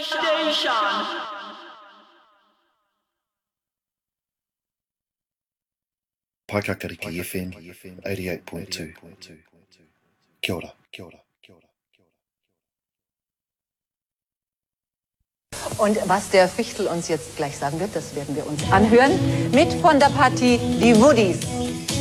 Paekakariki FM 88.2. Kia ora. Und was der Fichtel uns jetzt gleich sagen wird, das werden wir uns anhören. Mit von der Partie die Woodies.